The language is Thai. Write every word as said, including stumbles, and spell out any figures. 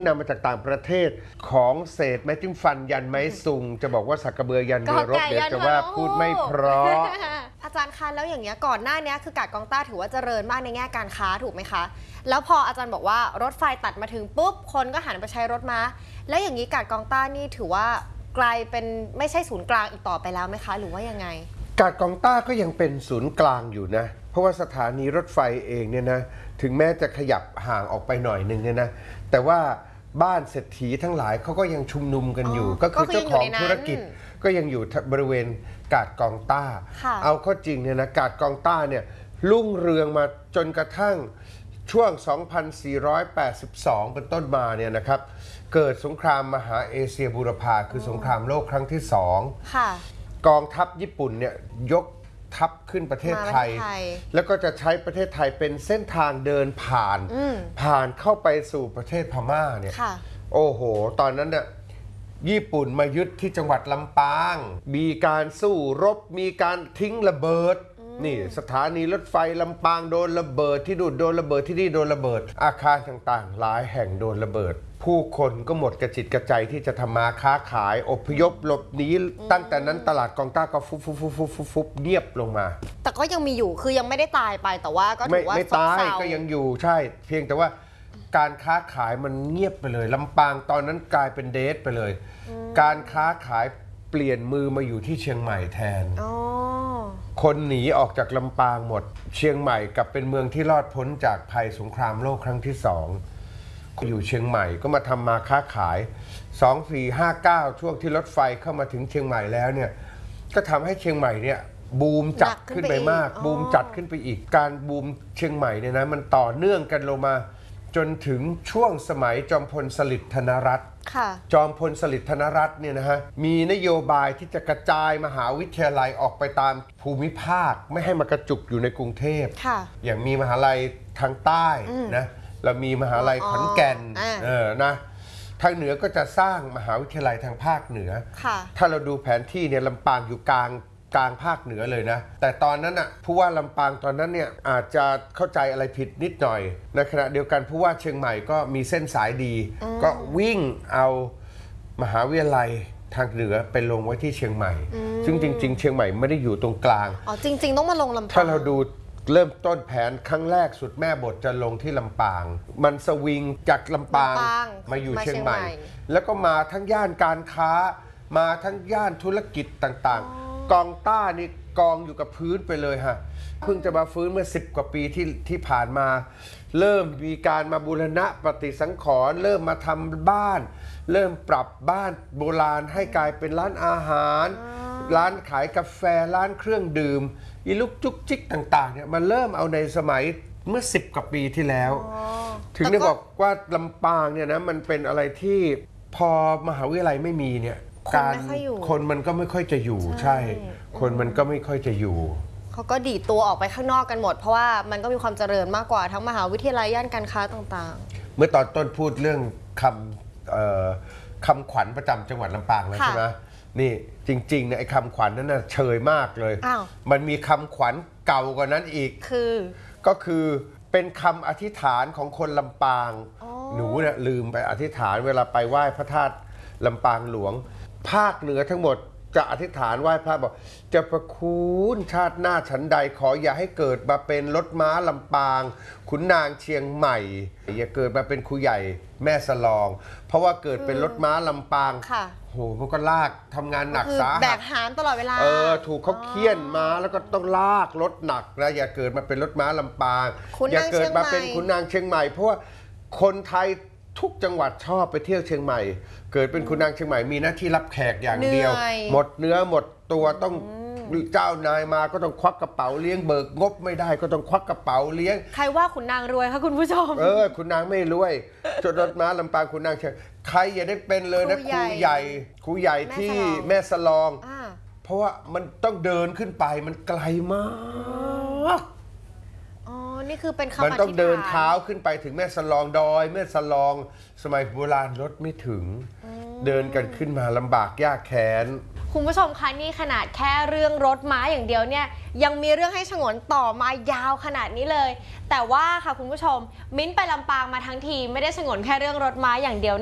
นำมาจากต่างประเทศของเศษไม้จิ้มฟันยันไม้ซุงจะบอกว่าสักกระเบือยันเรือรบเดี๋ยวจะว่าพูดไม่เพราะอาจารย์คะแล้วอย่างเงี้ยก่อนหน้านี้คือกาดกองต้าถือว่าเจริญมากในแง่การค้าถูกไหมคะแล้วพออาจารย์บอกว่ารถไฟตัดมาถึงปุ๊บคนก็หันไปใช้รถม้าแล้วอย่างนี้กาดกองต้านี่ถือว่ากลายเป็นไม่ใช่ศูนย์กลางอีกต่อไปแล้วไหมคะหรือว่ายังไงกาดกองต้าก็ยังเป็นศูนย์กลางอยู่นะเพราะว่าสถานีรถไฟเองเนี่ยนะถึงแม้จะขยับห่างออกไปหน่อยหนึ่งเนี่ยนะแต่ว่าบ้านเศรษฐีทั้งหลายเขาก็ยังชุมนุมกันอยู่ก็คือเจ้าของธุรกิจก็ยังอยู่บริเวณกาดกองต้าเอาเข้าจริงเนี่ยนะกาดกองต้าเนี่ยรุ่งเรืองมาจนกระทั่งช่วง สองพันสี่ร้อยแปดสิบสอง เป็นต้นมาเนี่ยนะครับเกิดสงครามมหาเอเชียบูรพาคือสงครามโลกครั้งที่สองกองทัพญี่ปุ่นเนี่ยยกทัพขึ้นประเทศไทยแล้วก็จะใช้ประเทศไทยเป็นเส้นทางเดินผ่านผ่านเข้าไปสู่ประเทศพม่าเนี่ยโอ้โหตอนนั้นเนี่ยญี่ปุ่นมายึดที่จังหวัดลำปางมีการสู้รบมีการทิ้งระเบิดนี่สถานีรถไฟลำปางโดนระเบิดที่ดูดโดนระเบิดที่นี่โดนระเบิดอาคารต่างๆหลายแห่งโดนระเบิดผู้คนก็หมดกระจิตกระใจที่จะทำมาค้าขายอพยพหลบหนีตั้งแต่นั้นตลาดกองต้าก็ฟุบฟุบฟุบฟุบฟุบฟุบเงียบลงมาแต่ก็ยังมีอยู่คือยังไม่ได้ตายไปแต่ว่าก็ถือว่าไม่ตายก็ยังอยู่ใช่เพียงแต่ว่าการค้าขายมันเงียบไปเลยลำปางตอนนั้นกลายเป็นเดทไปเลยการค้าขายเปลี่ยนมือมาอยู่ที่เชียงใหม่แทนคนหนีออกจากลำปางหมดเชียงใหม่กลับเป็นเมืองที่รอดพ้นจากภัยสงครามโลกครั้งที่สองอยู่เชียงใหม่ก็มาทำมาค้าขายสอง สี่ ห้า เก้าช่วงที่รถไฟเข้ามาถึงเชียงใหม่แล้วเนี่ยก็ทำให้เชียงใหม่เนี่ยบูมจัดขึ้นไปมากบูมจัดขึ้นไปอีกการบูมเชียงใหม่เนี่ยนะมันต่อเนื่องกันลงมาจนถึงช่วงสมัยจอมพลสฤษดิ์ธนรัตน์จอมพลสฤษดิ์ธนรัตน์เนี่ยนะฮะมีนโยบายที่จะกระจายมหาวิทยาลัยออกไปตามภูมิภาคไม่ให้มากระจุกอยู่ในกรุงเทพอย่างมีมหาลัยทางใต้นะเรามีมหาลัยขอนแก่นเออนะทางเหนือก็จะสร้างมหาวิทยาลัยทางภาคเหนือถ้าเราดูแผนที่เนี่ยลำปางอยู่กลางกลางภาคเหนือเลยนะแต่ตอนนั้นอ่ะผู้ว่าลำปางตอนนั้นเนี่ยอาจจะเข้าใจอะไรผิดนิดหน่อยในขณะเดียวกันผู้ว่าเชียงใหม่ก็มีเส้นสายดีก็วิ่งเอามหาวิทยาลัยทางเหนือไปลงไว้ที่เชียงใหม่ซึ่งจริงๆเชียงใหม่ไม่ได้อยู่ตรงกลางอ๋อจริงๆต้องมาลงลำปางถ้าเราดูเริ่มต้นแผนครั้งแรกสุดแม่บทจะลงที่ลำปางมันสวิงจากลำปางมาอยู่เชียงใหม่แล้วก็มาทั้งย่านการค้ามาทั้งย่านธุรกิจต่างๆกองต้านี่กองอยู่กับพื้นไปเลยฮะเพิ่งจะมาฟื้นเมื่อสิบกว่าปีที่ที่ผ่านมาเริ่มมีการมาบูรณะปฏิสังขรณ์เริ่มมาทำบ้านเริ่มปรับบ้านโบราณให้กลายเป็นร้านอาหารร้านขายกาแฟร้านเครื่องดื่มอีลุกจุกจิกต่างๆเนี่ยมันเริ่มเอาในสมัยเมื่อสิบกว่าปีที่แล้วถึงได้บอกว่าลำปางเนี่ยนะมันเป็นอะไรที่พอมหาวิทยาลัยไม่มีเนี่ยการคนมันก็ไม่ค่อยจะอยู่ใช่คนมันก็ไม่ค่อยจะอยู่เขาก็ดีดตัวออกไปข้างนอกกันหมดเพราะว่ามันก็มีความเจริญมากกว่าทั้งมหาวิทยาลัยย่านการค้าต่างๆเมื่อตอนต้นพูดเรื่องคำคำขวัญประจำจังหวัดลำปางแล้วใช่ไหมนี่จริงๆเนี่ยไอ้คำขวัญนั้นน่ะเชยมากเลยมันมีคำขวัญเก่ากว่านั้นอีกคือก็คือเป็นคำอธิษฐานของคนลำปางหนูเนี่ยลืมไปอธิษฐานเวลาไปไหว้พระธาตุลำปางหลวงภาคเหนือทั้งหมดจะอธิษฐานไหว้พระบอกจะประคุณชาติหน้าฉันใดขออย่าให้เกิดมาเป็นรถม้าลำปางขุนนางเชียงใหม่อย่าเกิดมาเป็นครูใหญ่แม่สลองเพราะว่าเกิดเป็นรถม้าลำปางโหมันก็ลากทำงานหนักสาหัสแบกหามตลอดเวลาเออถูกเขาเคี่ยนมาแล้วก็ต้องลากรถหนักนะอย่าเกิดมาเป็นรถม้าลำปางอย่าเกิดมาเป็นขุนนางเชียงใหม่เพราะว่าคนไทยทุกจังหวัดชอบไปเที่ยวเชียงใหม่เกิดเป็นขุนนางเชียงใหม่มีหน้าที่รับแขกอย่างเดียวหมดเนื้อหมดตัวต้องเจ้านายมาก็ต้องควักกระเป๋าเลี้ยงเบิกงบไม่ได้ก็ต้องควักกระเป๋าเลี้ยงใครว่าขุนนางรวยคะคุณผู้ชมเออขุนนางไม่รวยจดรถม้าลำปางขุนนางเชียงใครอย่าได้เป็นเลยนะครูใหญ่ครูใหญ่ที่แม่สลองเพราะว่ามันต้องเดินขึ้นไปมันไกลมากอ๋อนี่คือเป็นคำมันต้องเดินเท้าขึ้นไปถึงแม่สลองดอยแม่สลองสมัยโบราณรถไม่ถึงเดินกันขึ้นมาลำบากยากแค้นคุณผู้ชมคะนี่ขนาดแค่เรื่องรถม้าอย่างเดียวเนี่ยยังมีเรื่องให้ฉงนต่อมายาวขนาดนี้เลย แต่ว่าค่ะคุณผู้ชมมิ้นไปลำปางมาทั้งทีไม่ได้ฉงนแค่เรื่องรถม้าอย่างเดียว